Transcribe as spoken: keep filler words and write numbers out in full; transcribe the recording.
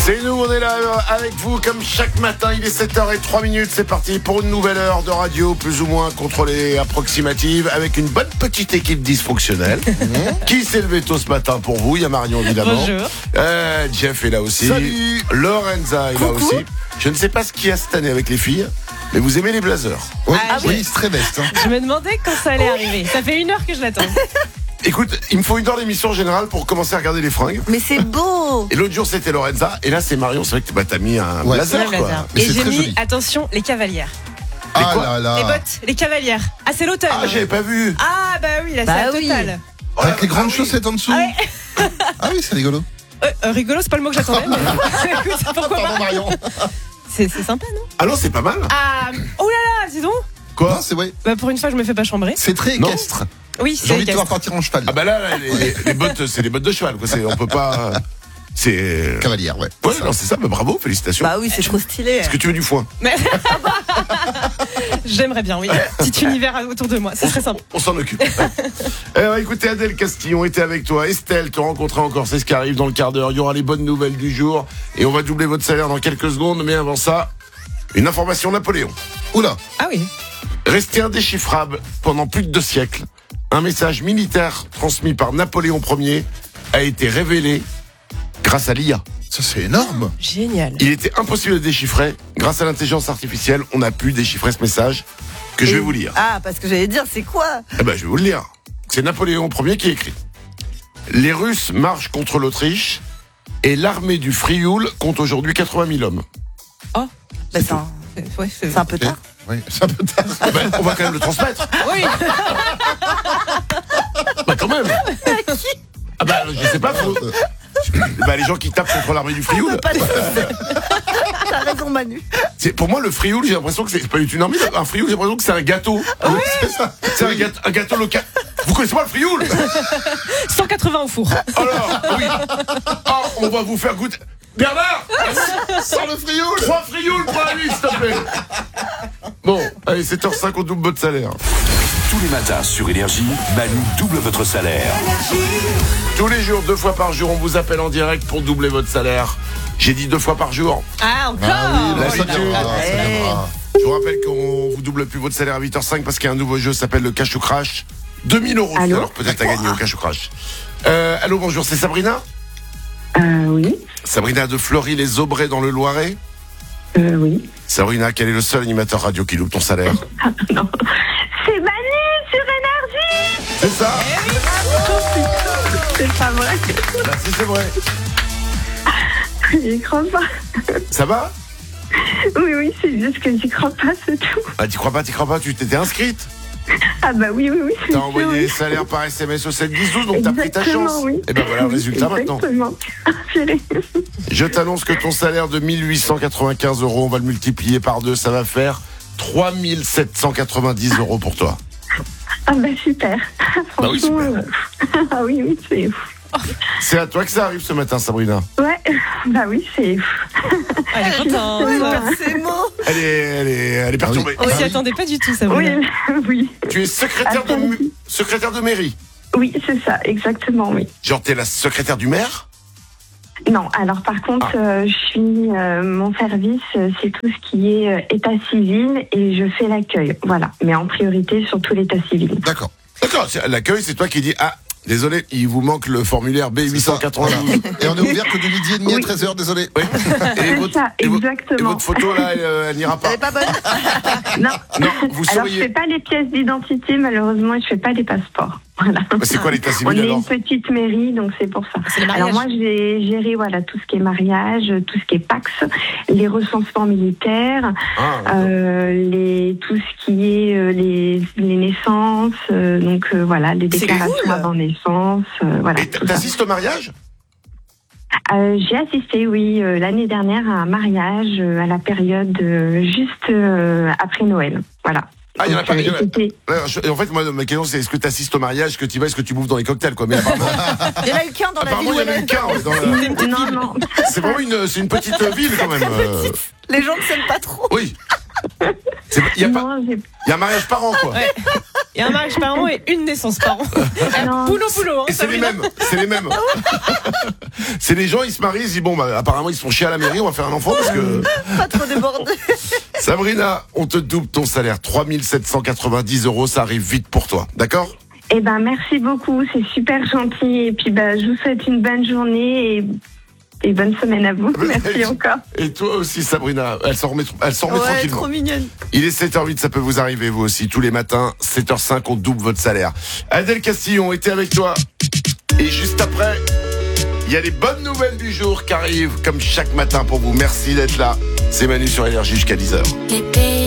C'est nous, on est là avec vous comme chaque matin, il est sept heures zéro trois minutes, c'est parti pour une nouvelle heure de radio plus ou moins contrôlée et approximative avec une bonne petite équipe dysfonctionnelle. Qui s'est levé tôt ce matin pour vous? Il y a Marion évidemment. Bonjour. Euh, Jeff est là aussi. Salut. Lorenza est là Coucou. aussi. Je ne sais pas ce qu'il y a cette année avec les filles, mais vous aimez les blazers. Oui, Ah, oui, oui. c'est très veste. Hein. Je me demandais quand ça allait arriver. Ça fait une heure que je l'attends. Écoute, il me faut une heure d'émission en général pour commencer à regarder les fringues. Mais c'est beau. Et l'autre jour c'était Lorenza, et là c'est Marion. C'est vrai que bah, t'as mis un Ouais. blazer Le quoi. blazer. Mais Et c'est j'ai très mis, joli. attention, les cavalières. Ah quoi là là. Les bottes, les cavalières. Ah, c'est l'automne. Ah, j'avais pas vu. Ah, bah oui, là, Bah c'est la oui. totale. Avec les grandes Ah oui. chaussettes en dessous. Ah ouais. Ah oui, c'est rigolo. Euh, euh, rigolo, c'est pas le mot que j'attendais. Mais... Écoute, pourquoi Pardon pas. Marion. C'est c'est sympa, non? Ah non, c'est pas mal. Ah, oh là là, dis donc. Quoi? Non, c'est ouais. Bah, pour une fois, je me fais pas chambrer. C'est très Non. équestre. Oui, J'ai c'est envie de te voir équestre. partir en cheval. Ah bah là, là, les, les- les bottes, c'est les bottes de cheval quoi. C'est, on peut pas. C'est. Cavalière, ouais. Ouais, non, c'est ça. Bah, bravo, félicitations. Bah oui, c'est trop stylé. Est-ce que tu veux du foin? Mais... J'aimerais bien, oui. Petit univers autour de moi, ce serait sympa. On s'en occupe. Alors, écoutez, Adèle Castillon était avec toi. Estelle te rencontrer encore, c'est ce qui arrive dans le quart d'heure. Il y aura les bonnes nouvelles du jour et on va doubler votre salaire dans quelques secondes. Mais avant ça, une information Napoléon. Oula. Ah oui. Resté indéchiffrable pendant plus de deux siècles, un message militaire transmis par Napoléon Ier a été révélé grâce à l'I A. Ça, c'est énorme. Génial. Il était impossible de déchiffrer. Grâce à l'intelligence artificielle, on a pu déchiffrer ce message que je vais Et- vous lire. Ah, parce que j'allais dire, c'est quoi? Eh ben, je vais vous le lire. C'est Napoléon Ier qui écrit. Les Russes marchent contre l'Autriche et l'armée du Frioul compte aujourd'hui quatre-vingt mille hommes. Oh, Bah, c'est un, ouais, c'est... c'est un peu tard. Oui, c'est un peu tard. Eh ben, on va quand même le transmettre. Oui. Bah, quand même. Ah bah, je sais pas. Faut... Bah, les gens qui tapent contre l'armée du Frioul. Pas de- T'as raison, Manu. C'est, pour moi, le Frioul, j'ai l'impression que c'est, c'est pas du tout une armée. Un Frioul, j'ai l'impression que c'est un gâteau. C'est ça. C'est un gâteau, un gâteau local. Vous connaissez pas le Frioul? cent quatre-vingts au four. Alors, oui. Ah, on va vous faire goûter. Bernard! Sans le frioul. Trois Frioul pour la nuit, s'il te plaît. Bon, allez, sept heures cinq, on double votre salaire. Tous les matins sur Énergie, Manu double votre salaire. Tous les jours, deux fois par jour, on vous appelle en direct pour doubler votre salaire. J'ai dit deux fois par jour. Ah, encore. Ah oui, La bah, ça solitude. viendra, ça Ouais. viendra. Je vous rappelle qu'on vous double plus votre salaire à huit heures cinq parce qu'il y a un nouveau jeu qui s'appelle le Cash ou Crash. deux mille euros. Allô Alors peut-être à gagner au Cash ou Crash. Euh, allô, bonjour, c'est Sabrina? Euh, oui, Sabrina de Fleury-les-Aubrais dans le Loiret. euh, oui. Sabrina, quel est le seul animateur radio qui loupe ton salaire? Non. C'est Manu sur Énergie. C'est ça? C'est pas vrai. Merci, c'est vrai. J'y crois pas. Ça va? Oui, oui, c'est juste que j'y crois pas, c'est tout. Ah, t'y crois pas, t'y crois pas, tu t'étais inscrite? Ah bah oui, oui, oui. c'est T'as sûr, envoyé oui. les salaires par S M S au sept dix douze, donc t'as pris ta Exactement, chance. oui. Et ben voilà le résultat maintenant. Exactement. Purée. Je t'annonce que ton salaire de mille huit cent quatre-vingt-quinze euros, on va le multiplier par deux, ça va faire trois mille sept cent quatre-vingt-dix euros pour toi. Ah bah super. Bah oui, Franchement, super. euh, ah oui, oui, c'est C'est à toi que ça arrive ce matin, Sabrina. ouais. Bah oui, c'est Elle est contente. Ouais, c'est mots. Elle est, elle est, elle est perturbée. On s'y attendait pas du tout, ça. oui, oui, Tu es secrétaire de, Attends. mu- secrétaire de mairie. oui, c'est ça, exactement, oui. Genre, t'es la secrétaire du maire? Non, alors par contre, Ah. euh, je suis euh, mon service, euh, c'est tout ce qui est euh, état civil et je fais l'accueil, voilà. Mais en priorité surtout l'état civil. D'accord. D'accord, c'est- l'accueil, c'est toi qui dis, ah, désolé, il vous manque le formulaire B huit cent quatre-vingt-douze. Et on est ouvert que de midi et demi à Oui. treize heures, désolé. Oui. Et C'est votre, ça, et vo- et exactement. votre photo, là, elle, euh, elle n'ira pas. Elle est pas bonne. Non, Non, vous alors je souriez. fais pas les pièces d'identité, malheureusement, et je fais pas les passeports. Voilà. Bah, c'est quoi l'état On civil est alors? une petite mairie, donc c'est pour ça. C'est le mariage. Alors moi, j'ai géré voilà tout ce qui est mariage, tout ce qui est Pax, les recensements militaires, Ah, d'accord. euh, les tout ce qui est euh, les, les naissances, euh, donc euh, voilà les C'est déclarations cool. avant naissance, euh, voilà Et tout ça. t'assistes au mariage? Euh, j'ai assisté, oui, euh, l'année dernière à un mariage euh, à la période euh, juste euh, après Noël, voilà. Ah, il y en a Donc, pas. euh, il y en a- c'était- Alors, je- en fait, moi, ma question, c'est est-ce que tu assistes au mariage, est-ce que tu vas, est-ce que tu bouffes dans les cocktails, quoi. Mais apparemment, Il y en a eu qu'un dans la apparemment, ville il y où en a elle eu est. qu'un. ouais, dans la- Non, non. C'est vraiment une, c'est une petite ville quand même. euh. Les gens ne s'aiment pas trop. Oui. C'est- Il y a pas, Non, j'ai- il y a un mariage par an, quoi. Ouais. Et un mariage par an et une naissance par an. Non. Boulot, boulot. Hein, Et c'est les mêmes, c'est les mêmes. C'est les gens, ils se marient, ils disent bon, bah, apparemment ils se font chier à la mairie, on va faire un enfant parce que. Pas trop débordé. Sabrina, on te double ton salaire, trois mille sept cent quatre-vingt-dix euros, ça arrive vite pour toi, d'accord? Eh ben, merci beaucoup, c'est super gentil. Et puis, bah, je vous souhaite une bonne journée et, et bonne semaine à vous. Merci encore. Et toi aussi, Sabrina, elle s'en remet, elle s'en remet Ouais, tranquillement. trop mignonne. Il est sept heures huit, ça peut vous arriver vous aussi, tous les matins, sept heures cinq, on double votre salaire. Adèle Castillon était avec toi. Et juste après, il y a les bonnes nouvelles du jour qui arrivent, comme chaque matin pour vous. Merci d'être là. C'est Manu sur Énergie jusqu'à dix heures.